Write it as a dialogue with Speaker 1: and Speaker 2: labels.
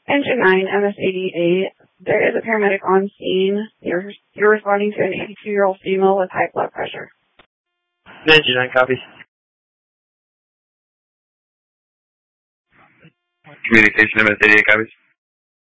Speaker 1: Engine 9, MS-88. There is a paramedic on scene. You're responding to an 82-year-old female with high blood pressure.
Speaker 2: Engine 9 copies. Communication MS-88 copies.